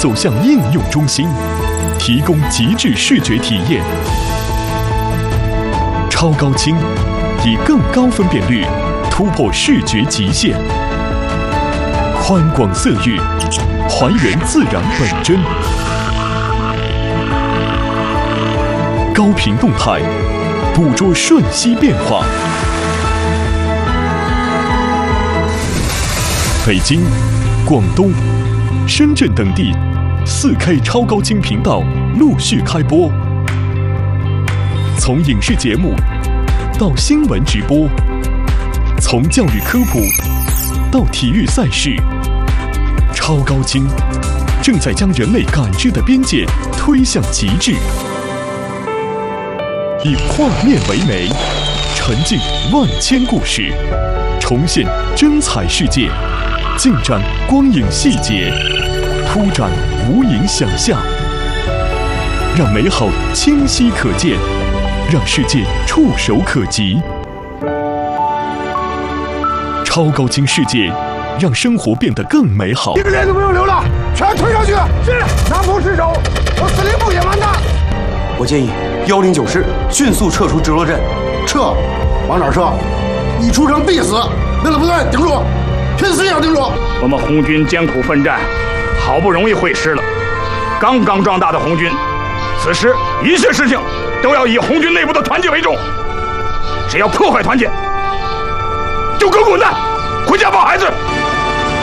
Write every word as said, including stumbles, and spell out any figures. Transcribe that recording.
走向应用中心，提供极致视觉体验。超高清以更高分辨率突破视觉极限，宽广色域还原自然本真，高频动态捕捉瞬息变化。北京、广东、深圳等地 四K 超高清频道陆续开播，从影视节目到新闻直播，从教育科普到体育赛事，超高清正在将人类感知的边界推向极致。以画面为媒，沉浸万千故事，重现真彩世界，尽展光影细节，铺展无垠想象，让美好清晰可见，让世界触手可及。超高清世界，让生活变得更美好。 一个连都不用留了，全推上去！是，南坡失守，我司令部也完蛋。 我建议幺零九师迅速撤出直落镇。 撤？往哪儿撤？一出城必死！为了部队顶住，拼死也要顶住！ 我们红军艰苦奋战，好不容易会师了，刚刚壮大的红军，此时一切事情都要以红军内部的团结为重。谁要破坏团结，就给我滚蛋，回家抱孩子！